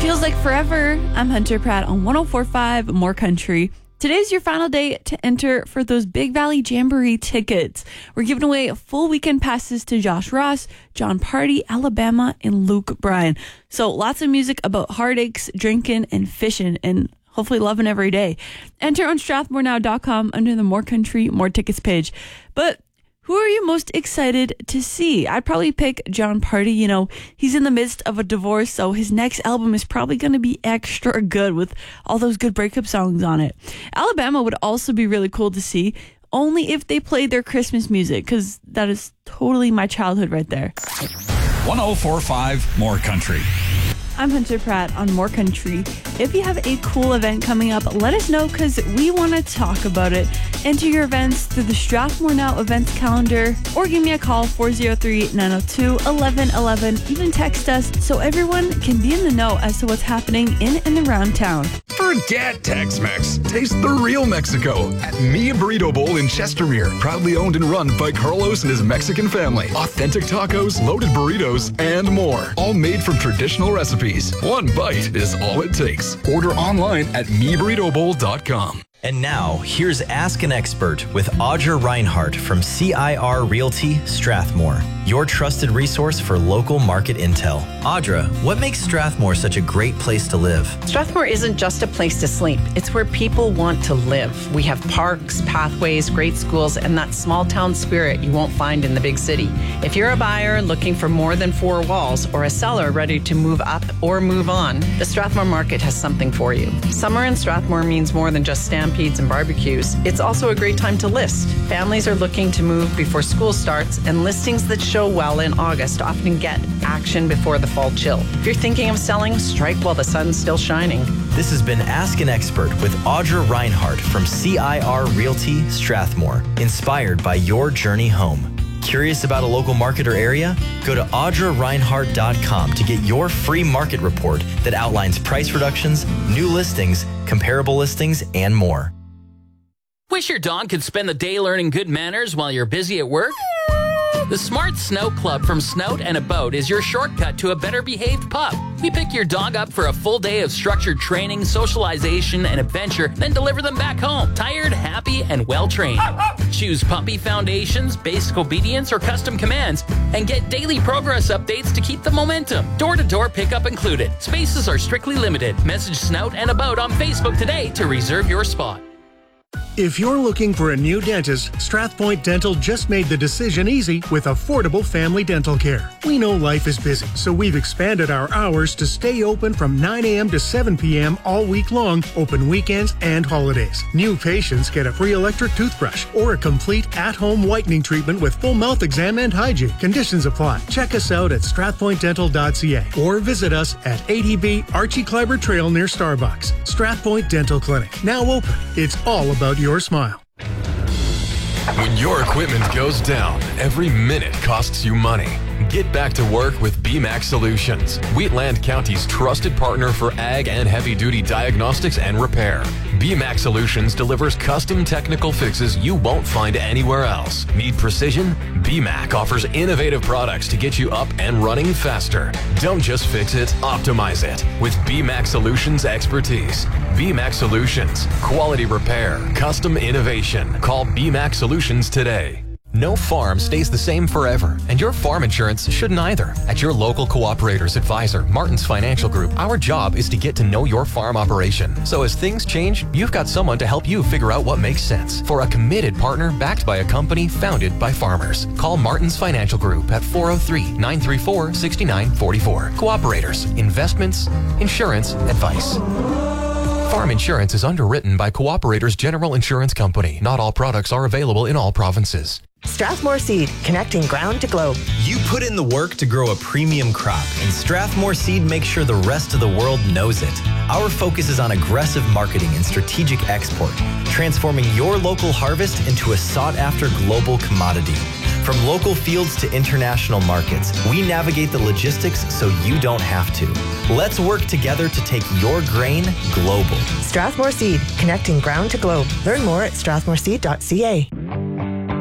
Feels like forever. I'm Hunter Pratt on 104.5 More Country. Today's your final day to enter for those Big Valley Jamboree tickets. We're giving away full weekend passes to Josh Ross, John Party, Alabama, and Luke Bryan. So lots of music about heartaches, drinking, and fishing, and hopefully loving every day. Enter on StrathmoreNow.com under the More Country, More Tickets page. But who are you most excited to see? I'd probably pick John Party. You know, he's in the midst of a divorce, so his next album is probably going to be extra good with all those good breakup songs on it. Alabama would also be really cool to see, only if they played their Christmas music, because that is totally my childhood right there. 104.5 More Country. I'm Hunter Pratt on More Country. If you have a cool event coming up, let us know because we want to talk about it. Enter your events through the Strathmore Now events calendar or give me a call 403-902-1111. Even text us so everyone can be in the know as to what's happening in and around town. Forget Tex-Mex. Taste the real Mexico at Mi Burrito Bowl in Chestermere. Proudly owned and run by Carlos and his Mexican family. Authentic tacos, loaded burritos, and more. All made from traditional recipes. One bite is all it takes. Order online at MiBurritoBowl.com. And now, here's Ask an Expert with Audra Reinhardt from CIR Realty, Strathmore, your trusted resource for local market intel. Audra, what makes Strathmore such a great place to live? Strathmore isn't just a place to sleep. It's where people want to live. We have parks, pathways, great schools, and that small town spirit you won't find in the big city. If you're a buyer looking for more than four walls or a seller ready to move up or move on, the Strathmore market has something for you. Summer in Strathmore means more than just stampedes and barbecues. It's also a great time to list. Families are looking to move before school starts, and listings that show well in August often get action before the fall chill. If you're thinking of selling, strike while the sun's still shining. This has been Ask an Expert with Audra Reinhardt from CIR Realty, Strathmore, inspired by your journey home. Curious about a local market or area? Go to AudraReinhardt.com to get your free market report that outlines price reductions, new listings, comparable listings, and more. Wish your dog could spend the day learning good manners while you're busy at work? The Smart Snout Club from Snout and About is your shortcut to a better behaved pup. We pick your dog up for a full day of structured training, socialization, and adventure, then deliver them back home, tired, happy, and well-trained. Choose puppy foundations, basic obedience, or custom commands, and get daily progress updates to keep the momentum. Door-to-door pickup included. Spaces are strictly limited. Message Snout and About on Facebook today to reserve your spot. If you're looking for a new dentist, Strathpoint Dental just made the decision easy with affordable family dental care. We know life is busy, so we've expanded our hours to stay open from 9 a.m. to 7 p.m. all week long, open weekends and holidays. New patients get a free electric toothbrush or a complete at-home whitening treatment with full mouth exam and hygiene. Conditions apply. Check us out at strathpointdental.ca or visit us at 80B Archie Kleiber Trail near Starbucks. Strathpoint Dental Clinic, now open. It's all about your smile. When your equipment goes down, every minute costs you money. Get back to work with BMAX Solutions, Wheatland County's trusted partner for ag and heavy-duty diagnostics and repair. BMAX Solutions delivers custom technical fixes you won't find anywhere else. Need precision? BMAC offers innovative products to get you up and running faster. Don't just fix it, optimize it with BMAX Solutions expertise. BMAX Solutions, quality repair, custom innovation. Call BMAX Solutions today. No farm stays the same forever, and your farm insurance shouldn't either. At your local Cooperators advisor, Martin's Financial Group, our job is to get to know your farm operation. So as things change, you've got someone to help you figure out what makes sense. For a committed partner backed by a company founded by farmers. Call Martin's Financial Group at 403-934-6944. Cooperators, investments, insurance, advice. Farm insurance is underwritten by Cooperators General Insurance Company. Not all products are available in all provinces. Strathmore Seed, connecting ground to globe. You put in the work to grow a premium crop, and Strathmore Seed makes sure the rest of the world knows it. Our focus is on aggressive marketing and strategic export, transforming your local harvest into a sought-after global commodity. From local fields to international markets, we navigate the logistics so you don't have to. Let's work together to take your grain global. Strathmore Seed, connecting ground to globe. Learn more at strathmoreseed.ca.